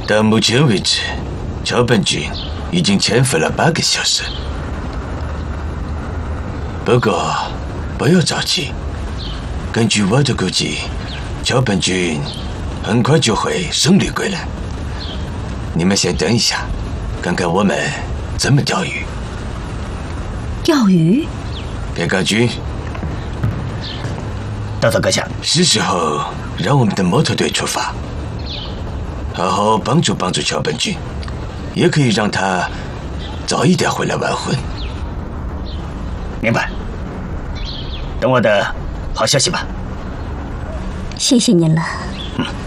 到目前为止，桥本君已经潜伏了8个小时。不过不要着急，根据我的估计，桥本君很快就会胜利归来。你们先等一下，看看我们怎么钓鱼。 钓鱼？ 田刚君， 大佐阁下， 是时候让我们的摩托队出发，好好帮助桥本君，也可以让他早一点回来完婚。 明白。等我的好消息吧。 谢谢您了。